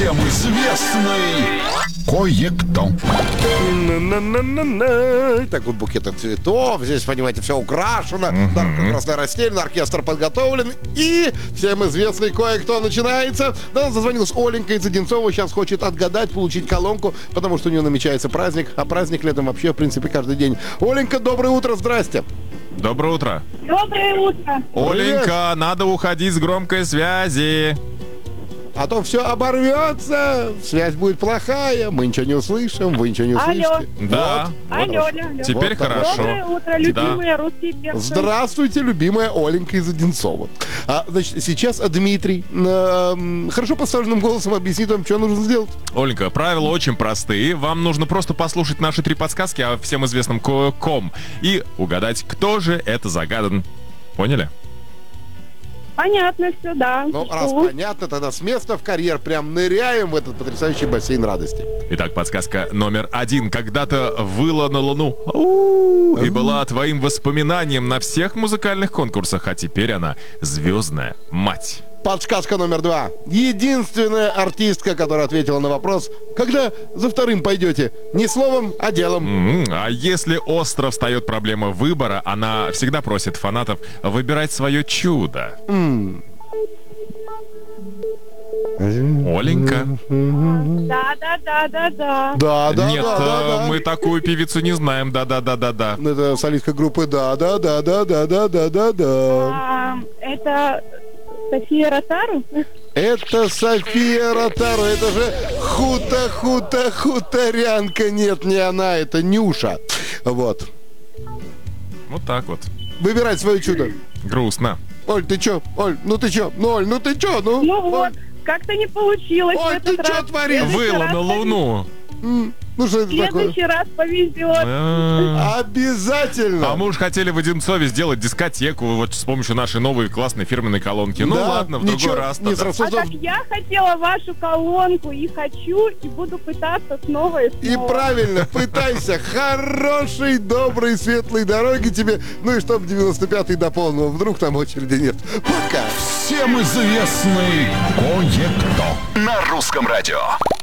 Всем известный кое-кто. Так вот букет цветов. Здесь, понимаете, все украшено. Красная расстелена, оркестр подготовлен. И всем известный кое-кто начинается. Да, зазвонилась Оленька из Одинцова. Сейчас хочет отгадать, получить колонку, потому что у нее намечается праздник. А праздник летом вообще, в принципе, каждый день. Оленька, доброе утро, здрасте. Доброе утро. Доброе утро. Оленька, надо уходить с громкой связи. А то все оборвется, связь будет плохая, мы ничего не услышим, вы ничего не услышите. Алло. Да. Алло. Теперь Вот так. хорошо. Доброе утро, любимые русские перцы. Здравствуйте, любимая Оленька из Одинцова. Значит, сейчас Дмитрий хорошо поставленным голосом объяснит вам, что нужно сделать. Оленька, правила очень простые. Вам нужно просто послушать наши 3 подсказки о всем известном ком и угадать, кто же это загадан. Поняли? Понятно все, да. Ну, раз понятно, тогда с места в карьер прям ныряем в этот потрясающий бассейн радости. Итак, подсказка номер 1. Когда-то выла на Луну и была твоим воспоминанием на всех музыкальных конкурсах, а теперь она звездная мать. Подсказка номер 2. Единственная артистка, которая ответила на вопрос, когда за вторым пойдете, не словом, а делом. А если остро встает проблема выбора, она всегда просит фанатов выбирать свое чудо. Оленька. Да. Да. Нет, мы такую певицу не знаем. Да. Это солистка группы да. Это София Ротару? Это София Ротару, это же хуторянка. Нет, не она, это Нюша. Вот. Вот так вот. Выбирай свое чудо. Грустно. Оль, ты чё? Оль, ну ты чё? Ну, Оль, ну ты чё? Ну Вот, как-то не получилось. Оль, ты чё творишь? Выла на Луну. Ну что В это такое? следующий раз повезет. Обязательно. А мы уж хотели в Одинцове сделать дискотеку вот с помощью нашей новой классной фирменной колонки. Ну Да, ладно, в другой ничего, раз. не тогда. сразу. А так я хотела вашу колонку и хочу, и буду пытаться снова и снова. И правильно, пытайся. Хорошей, доброй, светлой дороги тебе. Ну и чтоб 95-й до полного. Вдруг там очереди нет. Пока. Всем известный кое-кто. На русском радио.